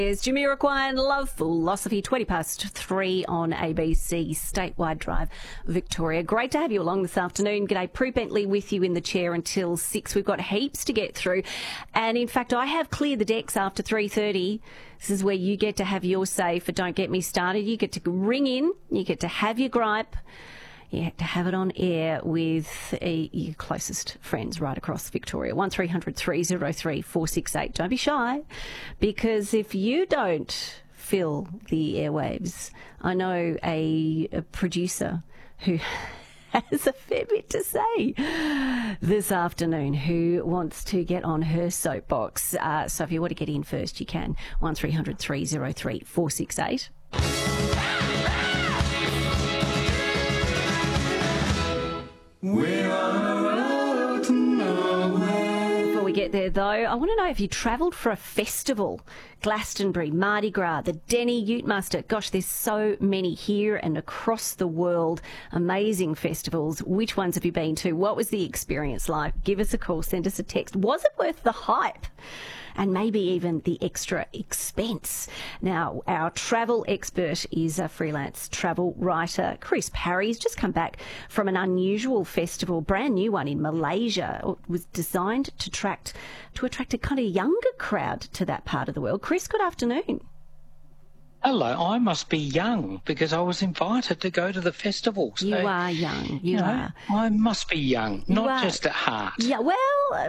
Here's Jamiroquai and Love Philosophy, 3 on ABC Statewide Drive, Victoria. Great to have you along this afternoon. G'day, Prue Bentley with you in the chair until 6. We've got heaps to get through. And in fact, I have cleared the decks after 3:30. This is where you get to have your say for Don't Get Me Started. You get to ring in, you get to have your gripe. You have to have it on air with your closest friends right across Victoria. 1300 303 468. Don't be shy, because if you don't fill the airwaves, I know a producer who has a fair bit to say this afternoon who wants to get on her soapbox. So if you want to get in first, you can. 1300 303 468. We're on a road to nowhere. Before we get there, though, I want to know if you travelled for a festival. Glastonbury, Mardi Gras, the Denny Ute Muster. Gosh, there's so many here and across the world. Amazing festivals. Which ones have you been to? What was the experience like? Give us a call, send us a text. Was it worth the hype? And maybe even the extra expense. Now, our travel expert is a freelance travel writer, Chris Parry. He's just come back from an unusual festival, brand new one in Malaysia. It was designed to attract a kind of younger crowd to that part of the world. Chris, good afternoon. Hello, I must be young because I was invited to go to the festival. So, you are young. You are. I must be young, not just at heart. Yeah, well,